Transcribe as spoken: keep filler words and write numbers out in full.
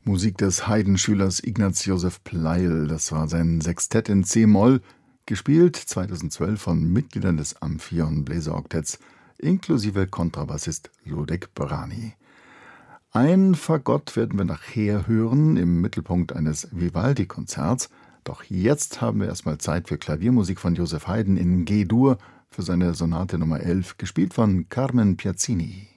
Musik des Haydn-Schülers Ignaz Joseph Pleyel. Das war sein Sextett in C-Moll, gespielt zweitausendzwölf von Mitgliedern des Amphion Bläseroktetts, inklusive Kontrabassist Ludek Brani. Ein Fagott werden wir nachher hören, im Mittelpunkt eines Vivaldi-Konzerts. Doch jetzt haben wir erstmal Zeit für Klaviermusik von Joseph Haydn in G-Dur für seine Sonate Nummer elf, gespielt von Carmen Piazzini.